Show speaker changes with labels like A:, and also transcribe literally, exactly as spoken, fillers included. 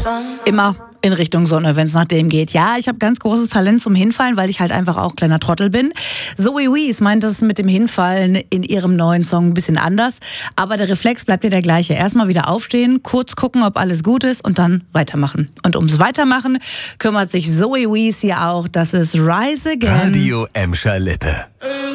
A: Immer in Richtung Sonne, wenn es nach dem geht. Ja, ich habe ganz großes Talent zum Hinfallen, weil ich halt einfach auch kleiner Trottel bin. Zoe Wees meint es mit dem Hinfallen in ihrem neuen Song ein bisschen anders. Aber der Reflex bleibt mir der gleiche. Erstmal wieder aufstehen, kurz gucken, ob alles gut ist und dann weitermachen. Und ums Weitermachen kümmert sich Zoe Wees hier auch. Das ist Rise Again.
B: Radio Emscher Lippe.